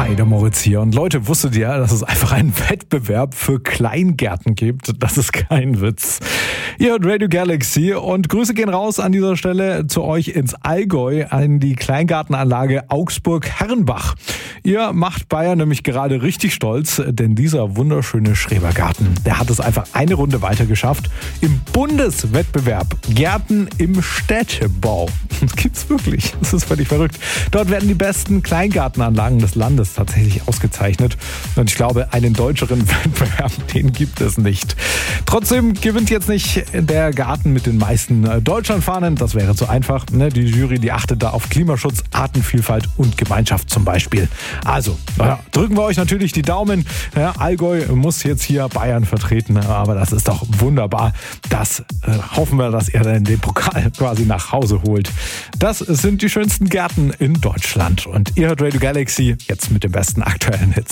Hi, der Moritz hier. Und Leute, wusstet ihr, dass es einfach einen Wettbewerb für Kleingärten gibt? Das ist kein Witz. Ihr hört Radio Galaxy und Grüße gehen raus an dieser Stelle zu euch ins Allgäu, an die Kleingartenanlage Augsburg-Herrenbach. Ihr macht Bayern nämlich gerade richtig stolz, denn dieser wunderschöne Schrebergarten, der hat es einfach eine Runde weiter geschafft im Bundeswettbewerb Gärten im Städtebau. Das gibt's wirklich. Das ist völlig verrückt. Dort werden die besten Kleingartenanlagen des Landes tatsächlich ausgezeichnet. Und ich glaube, einen deutscheren Wettbewerb, den gibt es nicht. Trotzdem gewinnt jetzt nicht der Garten mit den meisten Deutschlandfahnen. Das wäre zu einfach. Die Jury, die achtet da auf Klimaschutz, Artenvielfalt und Gemeinschaft zum Beispiel. Also, drücken wir euch natürlich die Daumen. Allgäu muss jetzt hier Bayern vertreten, aber das ist doch wunderbar. Das hoffen wir, dass ihr dann den Pokal quasi nach Hause holt. Das sind die schönsten Gärten in Deutschland. Und ihr hört Radio Galaxy jetzt mit den besten aktuellen Hits.